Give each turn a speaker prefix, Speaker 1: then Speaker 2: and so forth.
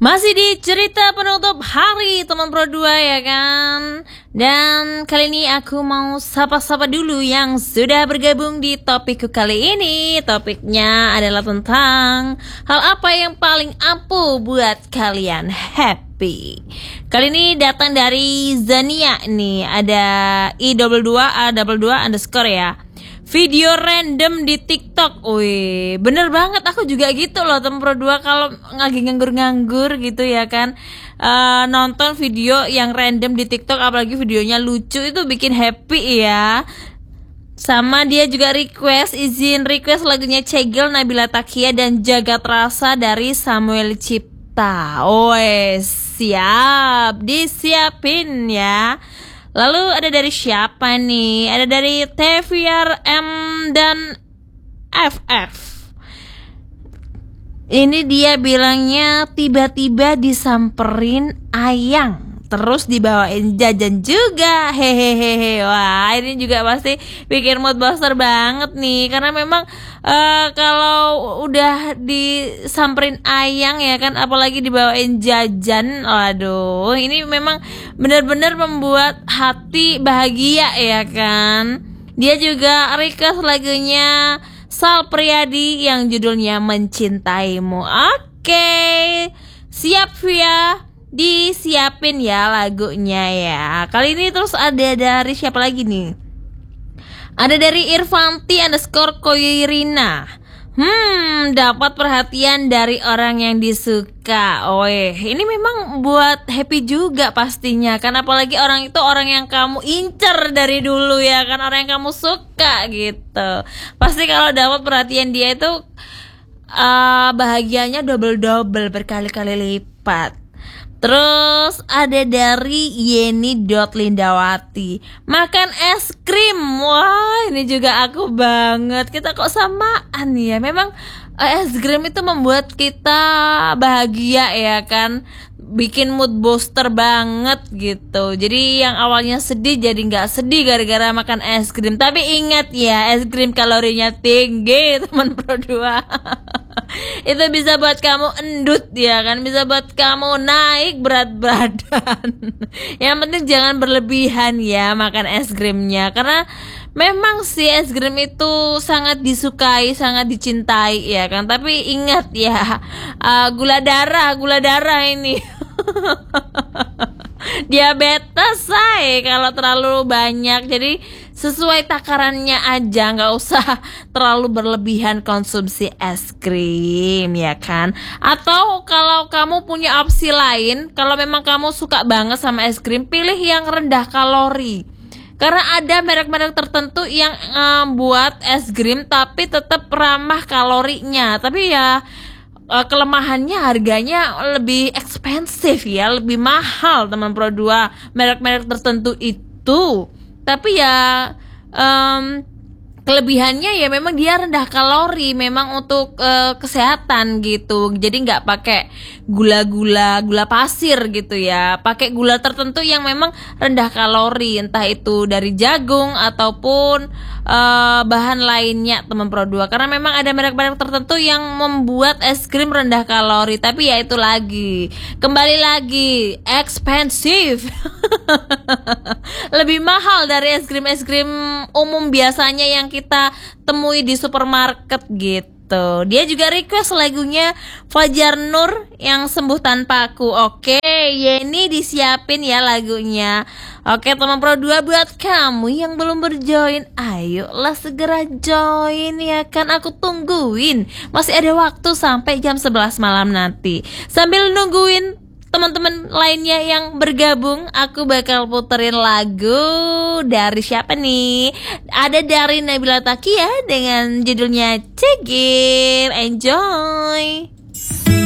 Speaker 1: Masih di cerita penutup hari teman Pro 2 ya kan. Dan kali ini aku mau sapa-sapa dulu yang sudah bergabung di topikku kali ini. Topiknya adalah tentang hal apa yang paling ampuh buat kalian happy. Kali ini datang dari Zania nih. Ada I22A22 underscore ya. Video random di TikTok. Wih, bener banget, aku juga gitu loh temen Pro 2. Kalau lagi nganggur-nganggur gitu ya kan, nonton video yang random di TikTok, apalagi videonya lucu, itu bikin happy ya. Sama dia juga izin request lagunya Cegel, Nabila Takia, dan Jagat Rasa dari Samuel Cipta. Siap, disiapin ya. Lalu ada dari siapa nih? Ada dari Teviar M dan FF. Ini dia bilangnya tiba-tiba disamperin Ayang, terus dibawain jajan juga. Hehehe. Wah, ini juga pasti bikin mood booster banget nih. Karena memang kalau udah disamperin Ayang ya kan, apalagi dibawain jajan, waduh, ini memang benar-benar membuat hati bahagia ya kan. Dia juga request lagunya Sal Priadi yang judulnya Mencintaimu. Oke, siap Via, disiapin ya lagunya ya. Kali ini terus ada dari siapa lagi nih? Ada dari Irfanti underscore Koirina. Dapat perhatian dari orang yang disuka. Ini memang buat happy juga pastinya kan, apalagi orang itu orang yang kamu incer dari dulu ya kan, orang yang kamu suka gitu. Pasti kalau dapat perhatian dia itu bahagianya double berkali-kali lipat. Terus ada dari Yeni.Lindawati, makan es krim. Wah, ini juga aku banget. Kita kok samaan ya. Memang es krim itu membuat kita bahagia ya kan, bikin mood booster banget gitu. Jadi yang awalnya sedih jadi gak sedih gara-gara makan es krim. Tapi ingat ya, es krim kalorinya tinggi teman Pro 2. Itu bisa buat kamu endut ya kan, bisa buat kamu naik berat badan. Yang penting jangan berlebihan ya makan es krimnya, karena memang si es krim itu sangat disukai, sangat dicintai ya kan. Tapi ingat ya, gula darah ini diabetes say kalau terlalu banyak. Jadi sesuai takarannya aja, nggak usah terlalu berlebihan konsumsi es krim ya kan. Atau kalau kamu punya opsi lain, kalau memang kamu suka banget sama es krim, pilih yang rendah kalori. Karena ada merek-merek tertentu yang buat es krim tapi tetap ramah kalorinya. Tapi ya kelemahannya harganya lebih ekspensif ya, lebih mahal teman Pro 2 merek-merek tertentu itu. Tapi ya kelebihannya ya memang dia rendah kalori, memang untuk kesehatan gitu. Jadi nggak pakai gula pasir gitu ya, pakai gula tertentu yang memang rendah kalori, entah itu dari jagung ataupun bahan lainnya teman Pro 2. Karena memang ada merek-merek tertentu yang membuat es krim rendah kalori, tapi ya itu kembali lagi ekspensif. Lebih mahal dari es krim umum biasanya yang kita temui di supermarket gitu. Dia juga request lagunya Fajar Nur yang Sembuh Tanpa Aku. Oke, ya ini disiapin ya lagunya. Oke teman Pro 2, buat kamu yang belum berjoin, ayolah segera join ya kan, aku tungguin. Masih ada waktu sampai jam 11 malam nanti. Sambil nungguin teman-teman lainnya yang bergabung, aku bakal puterin lagu dari siapa nih? Ada dari Nabila Takia dengan judulnya Cegil. Enjoy.